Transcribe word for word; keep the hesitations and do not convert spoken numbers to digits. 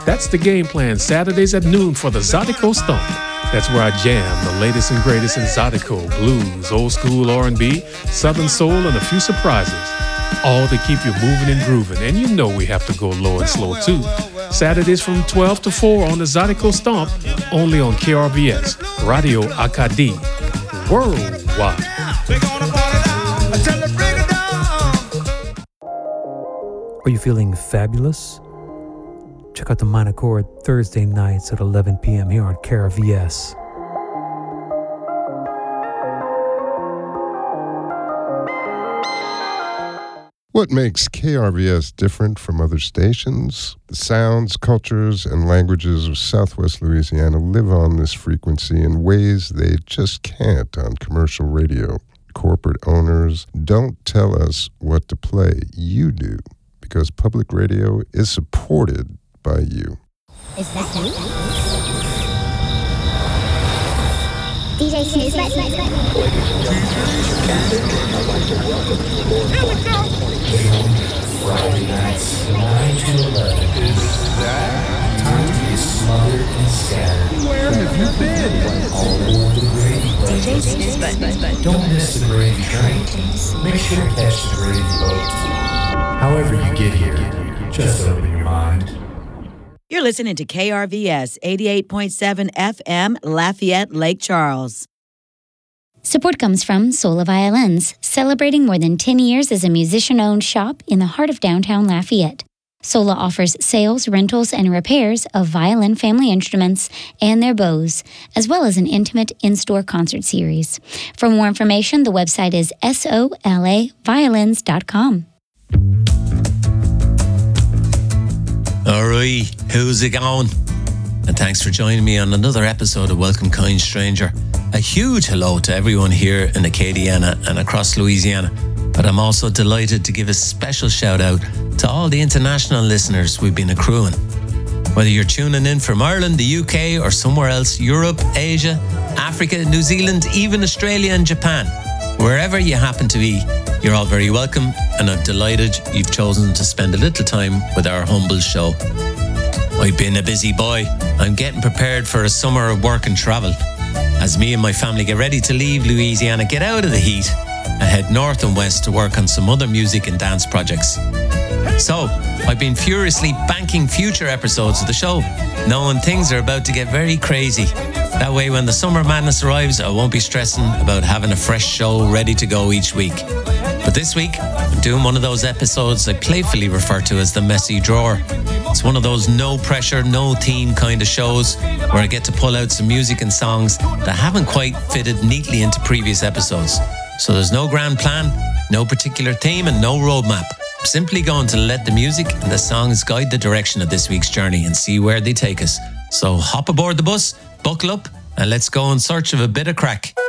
That's the game plan, Saturdays at noon for the Zydeco Stomp. That's where I jam the latest and greatest in Zydeco, blues, old school R and B, southern soul, and a few surprises. All to keep you moving and grooving, and you know we have to go low and slow too. Saturdays from twelve to four on the Zydeco Stomp, only on K R V S, Radio Acadie, worldwide. Are you feeling fabulous? Check out the Minor Chord Thursday nights at eleven p.m. here on K R V S. What makes K R V S different from other stations? The sounds, cultures, and languages of Southwest Louisiana live on this frequency in ways they just can't on commercial radio. Corporate owners don't tell us what to play. You do, because public radio is supported by you. Is that you? D J Snooze, let's go. Here we go. Friday nights, nine to eleven. Is that time to be smothered and scattered? Where have you been? All aboard the gravy boat. D J Snooze, but, but, but. Don't miss the gravy train. Make sure to catch the gravy boat. However you get here, just open your mind. You're listening to K R V S eighty-eight point seven F M, Lafayette, Lake Charles. Support comes from Sola Violins, celebrating more than ten years as a musician-owned shop in the heart of downtown Lafayette. Sola offers sales, rentals, and repairs of violin family instruments and their bows, as well as an intimate in-store concert series. For more information, the website is sola violins dot com. All right, how's it going? And thanks for joining me on another episode of Welcome Kind Stranger. A huge hello to everyone here in Acadiana and across Louisiana. But I'm also delighted to give a special shout out to all the international listeners we've been accruing. Whether you're tuning in from Ireland, the U K, or somewhere else, Europe, Asia, Africa, New Zealand, even Australia and Japan, wherever you happen to be, you're all very welcome, and I'm delighted you've chosen to spend a little time with our humble show. I've been a busy boy. I'm getting prepared for a summer of work and travel. As me and my family get ready to leave Louisiana, get out of the heat, and head north and west to work on some other music and dance projects. So, I've been furiously banking future episodes of the show, knowing things are about to get very crazy. That way, when the summer madness arrives, I won't be stressing about having a fresh show ready to go each week. But this week, I'm doing one of those episodes I playfully refer to as the messy drawer. It's one of those no pressure, no theme kind of shows where I get to pull out some music and songs that haven't quite fitted neatly into previous episodes. So there's no grand plan, no particular theme, and no roadmap. I'm simply going to let the music and the songs guide the direction of this week's journey and see where they take us. So hop aboard the bus, buckle up, and let's go in search of a bit of crack.